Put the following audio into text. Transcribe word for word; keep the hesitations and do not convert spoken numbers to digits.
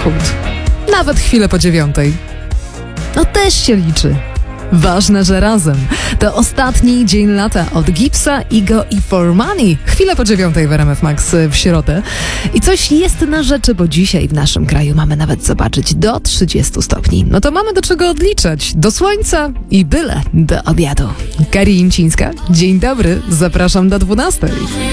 zachód. Nawet chwilę po dziewiątej. To też się liczy. Ważne, że razem. To ostatni dzień lata od Gipsa, Igo i For Money. Chwilę po dziewiątej w R M F Max w środę. I coś jest na rzeczy, bo dzisiaj w naszym kraju mamy nawet zobaczyć do trzydziestu stopni. No to mamy do czego odliczać. Do słońca i byle do obiadu. Kari Imcińska, dzień dobry, zapraszam do dwunastej.